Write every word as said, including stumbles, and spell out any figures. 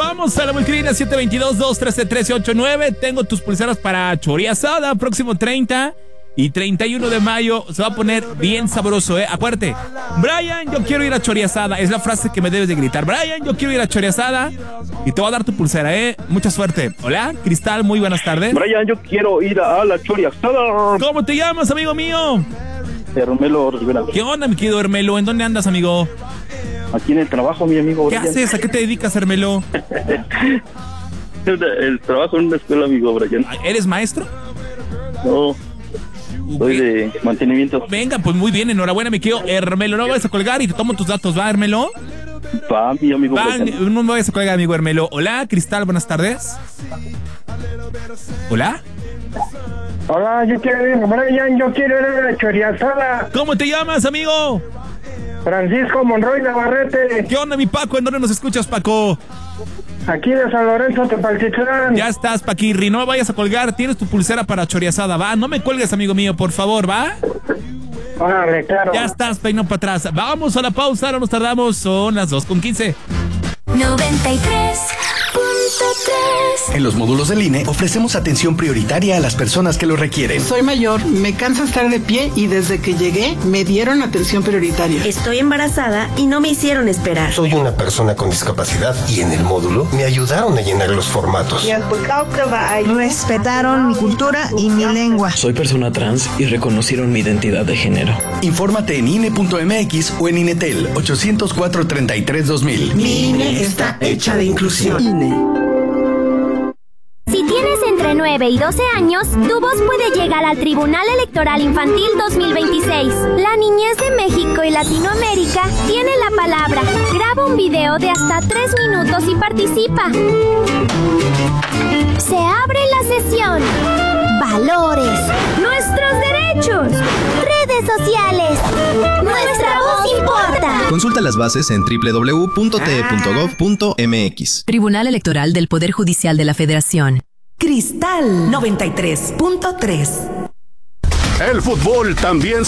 Vamos a la multilínea siete dos dos, dos uno tres, uno tres ocho nueve. Tengo tus pulseras para choriasada, próximo treinta y treinta y uno de mayo. Se va a poner bien sabroso, ¿eh? Acuérdate, Brian, yo quiero ir a choriasada. Es la frase que me debes de gritar. Brian, yo quiero ir a choriasada. Y te voy a dar tu pulsera, ¿eh? Mucha suerte. Hola, Cristal, muy buenas tardes. Brian, yo quiero ir a la choriasada. ¿Cómo te llamas, amigo mío? Hermelo Rivera. ¿Qué onda, mi querido Hermelo? ¿En dónde andas, amigo? Aquí en el trabajo, mi amigo. ¿Qué Brian. haces? ¿A qué te dedicas, Hermelo? El trabajo en una escuela, amigo Brian. ¿Eres maestro? No, soy de mantenimiento. Venga, pues muy bien, enhorabuena, mi querido Hermelo. No vayas a colgar y te tomo tus datos, ¿va, Hermelo? Va, mi amigo Va, Brian. no me vayas a colgar, amigo Hermelo. Hola, Cristal, buenas tardes. Hola. Hola, yo quiero ir, Brian, yo quiero ir a la choriasada. ¿Cómo te llamas, amigo? Francisco Monroy Navarrete. ¿Qué onda, mi Paco? ¿En dónde nos escuchas, Paco? Aquí de San Lorenzo, Tepaltitlán. Ya estás, Paquirri, no me vayas a colgar. Tienes tu pulsera para choriasada, ¿va? No me cuelgues, amigo mío, por favor, ¿va? Órale, claro. Ya estás, peino para atrás. Vamos a la pausa, no nos tardamos. Son las dos con quince. noventa y tres punto tres. En los módulos del I N E ofrecemos atención prioritaria a las personas que lo requieren. Soy mayor, me cansa estar de pie y desde que llegué me dieron atención prioritaria. Estoy embarazada y no me hicieron esperar. Soy una persona con discapacidad y en el módulo me ayudaron a llenar los formatos. Respetaron mi cultura y mi lengua. Soy persona trans y reconocieron mi identidad de género. Infórmate en I N E punto M X o en INETEL ocho cero cuatro, treinta y tres, dos mil. Mi I N E está hecha de inclusión. I N E. Si tienes entre nueve y doce años, tu voz puede llegar al Tribunal Electoral Infantil dos mil veintiséis. La niñez de México y Latinoamérica tiene la palabra. Graba un video de hasta tres minutos y participa. Se abre la sesión. Valores. Nuestros derechos. Redes sociales. Nuestra voz importa. Consulta las bases en doble u doble u doble u punto t e punto gov punto m x. Tribunal Electoral del Poder Judicial de la Federación. Cristal noventa y tres punto tres. El fútbol también